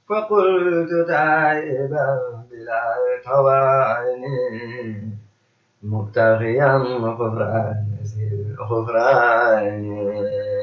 فقلت تائبا بلا توان مبتغيا غفران ذي الغفران